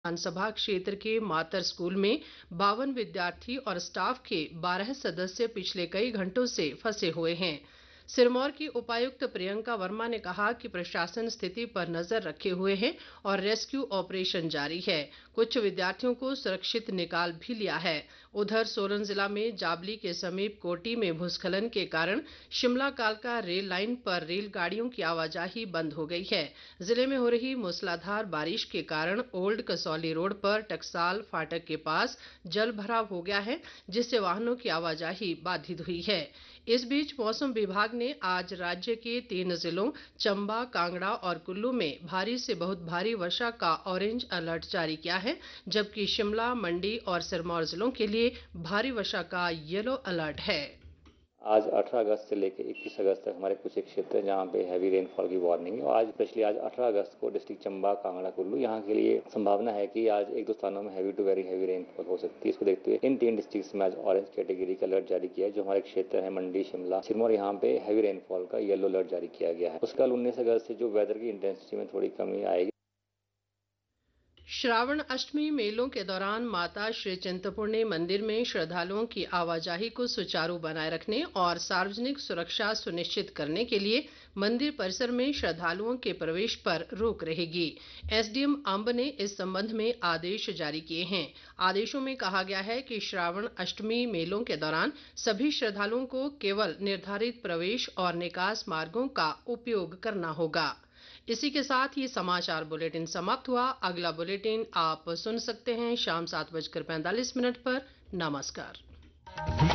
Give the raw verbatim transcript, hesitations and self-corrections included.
विधानसभा क्षेत्र के मातर स्कूल में बावन विद्यार्थी और स्टाफ के बारह सदस्य पिछले कई घंटों से फंसे हुए हैं। सिरमौर की उपायुक्त प्रियंका वर्मा ने कहा कि प्रशासन स्थिति पर नजर रखे हुए है और रेस्क्यू ऑपरेशन जारी है। कुछ विद्यार्थियों को सुरक्षित निकाल भी लिया है। उधर सोलन जिला में जाबली के समीप कोटी में भूस्खलन के कारण शिमला कालका रेल लाइन पर रेलगाड़ियों की आवाजाही बंद हो गई है। जिले में हो रही मूसलाधार बारिश के कारण ओल्ड कसौली रोड पर टकसाल फाटक के पास जल भराव हो गया है, जिससे वाहनों की आवाजाही बाधित हुई है। इस बीच मौसम विभाग ने आज राज्य के तीन जिलों चंबा, कांगड़ा और कुल्लू में भारी से बहुत भारी वर्षा का ऑरेंज अलर्ट जारी किया है, जबकि शिमला, मंडी और सिरमौर जिलों के लिए भारी वर्षा का येलो अलर्ट है। आज अठारह अगस्त से लेकर इक्कीस अगस्त तक हमारे कुछ एक क्षेत्र है जहाँ पे हैवी रेनफॉल की वार्निंग है। और आज स्पेशली आज अठारह अगस्त को डिस्ट्रिक्ट चंबा, कांगड़ा, कुल्लू यहाँ के लिए संभावना है कि आज एक दो स्थानों में heavy to very heavy rainfall हो सकती है। इसको देखते हुए इन तीन डिस्ट्रिक्ट में आज ऑरेंज कैटेगरी का अलर्ट जारी किया है। जो हमारे क्षेत्र है मंडी, शिमला, सिरमौर, यहाँ पे हैवी रेनफॉल का येलो अलर्ट जारी किया गया है। उसके कल उन्नीस अगस्त से जो वेदर की इंटेंसिटी में थोड़ी कमी आएगी। श्रावण अष्टमी मेलों के दौरान माता श्री चिंतपूर्णी मंदिर में श्रद्धालुओं की आवाजाही को सुचारू बनाए रखने और सार्वजनिक सुरक्षा सुनिश्चित करने के लिए मंदिर परिसर में श्रद्धालुओं के प्रवेश पर रोक रहेगी। एसडीएम अंब ने इस संबंध में आदेश जारी किए हैं। आदेशों में कहा गया है कि श्रावण अष्टमी मेलों के दौरान सभी श्रद्धालुओं को केवल निर्धारित प्रवेश और निकास मार्गों का उपयोग करना होगा। इसी के साथ ये समाचार बुलेटिन समाप्त हुआ। अगला बुलेटिन आप सुन सकते हैं शाम सात बजकर पैंतालीस मिनट पर। नमस्कार।